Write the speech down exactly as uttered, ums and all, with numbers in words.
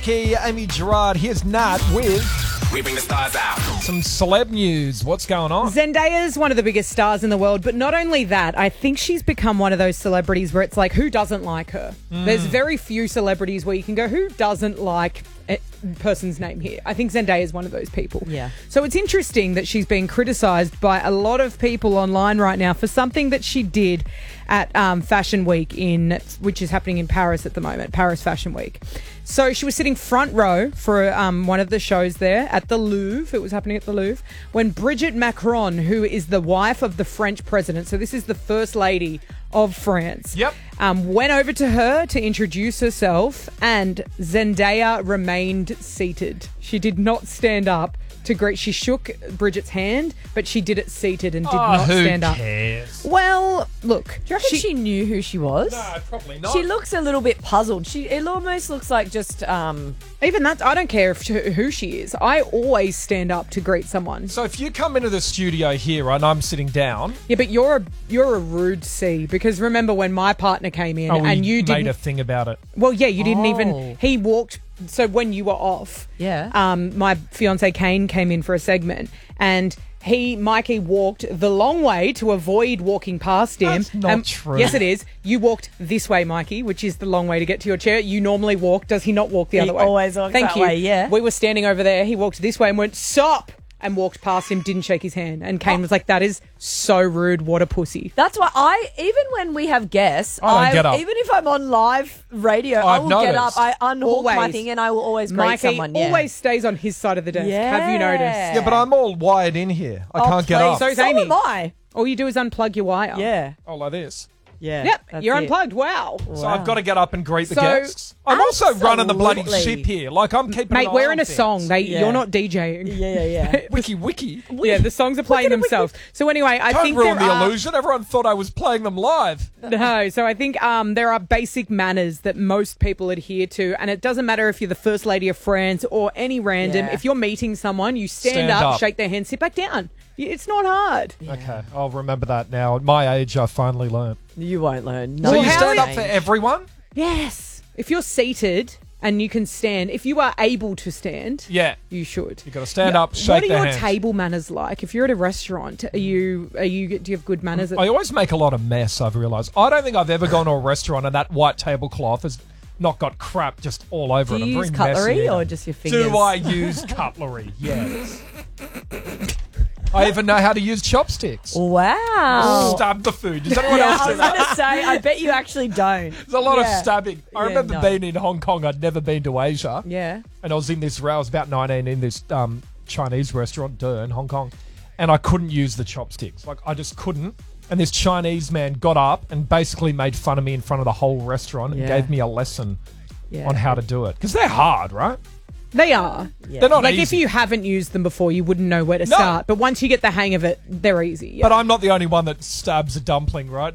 Key, Amy Gerard. Here's Nat with We Bring the Stars Out. some celeb news. What's going on? Zendaya's one of the biggest stars in the world, but not only that, I think she's become one of those celebrities where it's like, who doesn't like her? Mm. There's very few celebrities where you can go, who doesn't like a person's name here? I think Zendaya is one of those people. Yeah. So it's interesting that she's being criticised by a lot of people online right now for something that she did at um, Fashion Week, in which is happening in Paris at the moment, Paris Fashion Week. So she was sitting front row for um, one of the shows there at the Louvre. It was happening at the Louvre when Brigitte Macron, who is the wife of the French president, so this is the first lady of France, Yep. um, went over to her to introduce herself, and Zendaya remained seated. She did not stand up to greet. She shook Bridget's hand, but she did it seated and did Oh, not who stand up. cares? Well, look. Do you reckon she, knew who she was? No, probably not. She looks a little bit puzzled. She It almost looks like just... um. Even that, I don't care if she, who she is. I always stand up to greet someone. So if you come into the studio here and I'm sitting down, Yeah, but you're a you're a rude C, because remember when my partner came in oh, and we you made didn't. a thing about it. Well, yeah, you didn't Oh. even. He walked. So when you were off, Yeah. um, my fiance Kane came in for a segment, and he, Mikey, walked the long way to avoid walking past him. That's not Um, true. Yes, it is. You walked this way, Mikey, which is the long way to get to your chair. You normally walk. Does he not walk the He other way? always walks Thank that you. way, yeah. We were standing over there. He walked this way and went, "Stop!" and walked past him. Didn't shake his hand. And Kane was like, "That is so rude. What a pussy." That's why I, even when we have guests, I don't get up. even if I'm on live radio, I I've will get noticed. up, I unhook my Always. thing, and I will always greet Mikey someone. Yeah. always stays on his side of the desk. Have you noticed? Yeah. Yeah, but I'm all wired in here. I Oh, can't get please. up. So is So Amy. am I. All you do is unplug your wire. Yeah. Oh, like this. Yeah. Yep, that's you're it. unplugged. Wow. So I've got to get up and greet the So, guests. I'm also running the bloody absolutely. ship here. Like I'm keeping Mate, an eye we're on in a things. song. They, Yeah. You're not DJing. Yeah, yeah, yeah. Wiki wiki. Yeah, the songs are playing themselves. So anyway, I Don't think ruin there the are, illusion. Everyone thought I was playing them live. No, so I think um, there are basic manners that most people adhere to, and it doesn't matter if you're the First Lady of France or any random. Yeah. If you're meeting someone, you stand, Stand up, up. shake their hand, sit back down. It's not hard. Okay, I'll remember that now. At my age, I finally learned. You won't learn. No, So Well, you how stand is- up for everyone? Yes. If you're seated and you can stand, if you are able to stand, Yeah. you should. You got to stand Yeah. up, shake What are their your hands. table manners like? If you're at a restaurant, are you are you do you have good manners? At, I always make a lot of mess, I've realised. I don't think I've ever gone to a restaurant and that white tablecloth has not got crap just all over Do it. you I'm use very cutlery messy. or just your fingers? Do I use cutlery? Yes. I even know how to use chopsticks. Wow. Stab the food. Does anyone Yeah, else I do was that? going to say, I bet you actually don't. There's a lot Yeah. of stabbing. I Yeah, remember no. being in Hong Kong. I'd never been to Asia. Yeah. And I was in this row. I was about nineteen in this um, Chinese restaurant, Duh, in Hong Kong. And I couldn't use the chopsticks. Like, I just couldn't. And this Chinese man got up and basically made fun of me in front of the whole restaurant and Yeah. gave me a lesson Yeah. on how to do it. Because they're hard, right? they are. Yeah. They're not Like easy. if you haven't used them before, you wouldn't know where to No. start. But once you get the hang of it, they're easy. Yeah. But I'm not the only one that stabs a dumpling, right?